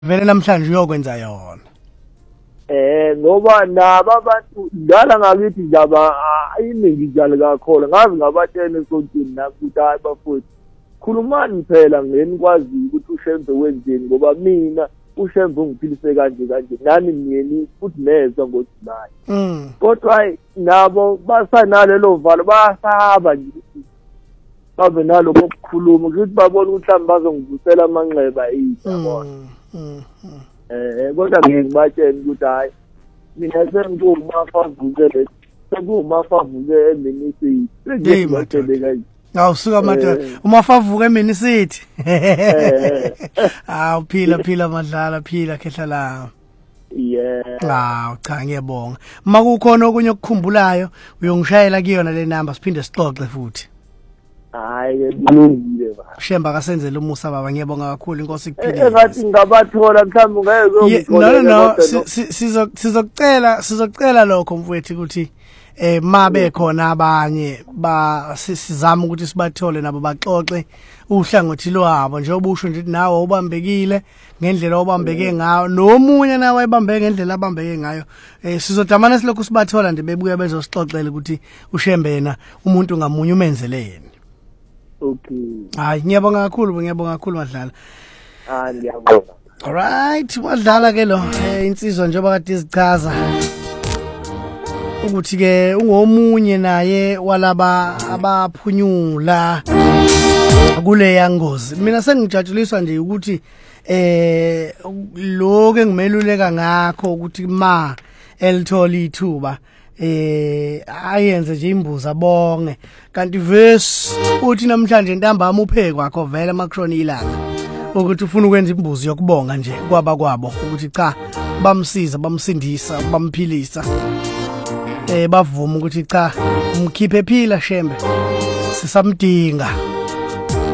vele namhlanje uyokwenza yona. Ngoba nabo abantu ngala ngakithi njaba ayiningi njalo kakhulu ngazi ngabatshena esontini nakuthi hayi bafowethu khulumani phela ngeni kwazi ukuthi uShembe wenzeni ngoba mina uShembe ungiphilise kanje nami ngiyeni futhi nezwa ngothi naye kodwa hayi nabo basanalelo valo basaba nje babe nalo kokukhuluma ukuthi babone ukuthi mhlawumbe bazongivusela amanxeba yabo kodwa ngibatshela ukuthi hayi mina sengikumafavuke sekumafavuke eminisithi sengibatshele kanje awusuka madoda umafavuke eminisithi phila madlala phila khehla la cha ngiyabonga makukhona okunye okukhumbulayo uyongishayela kuyona le number siphinde sixoxe futhi hayi kulungile baba Shemba kasenzele umusa baba ngiyabonga kakhulu inkosi ikuphilise engathi ngabathola mhlawumbe ngeke no sizocela lokho mfowethu ukuthi mabe khona abanye sizama ukuthi sibathole nabo baxoxe uhlangothi lwabo njengoba usho nje nawe ubambekile ngendlela obambeke ngayo nomunye nawe ayibambeke ngendlela abambeke ngayo sizodamana silokhu sibathola nje bebuya bezosixoxela ukuthi uShembena umuntu ngamunye umenzeleni. Okay. Hayi ngiyabonga kakhulu madlala. Ngiyabonga. Alright, madlala ke lo insizwa njengoba kade izichaza ukuthi ke ungomunye naye walaba abaphunyula kule yangozi. Mina sengijatshuliswa nje ukuthi lo ke ngimeluleka ngakho ukuthi ma elithola ithuba ayenze nje imbuza bonge kanti verse uthi namhlanje ntambama uphe kwakho vele makushona ilanga ukuthi ufuna ukwenza imbuzi yokubonga nje kwabo ukuthi cha bamsiza bamsindisa bamphilisa bavuma ukuthi cha umkhiphe phila Shembe sisamdinga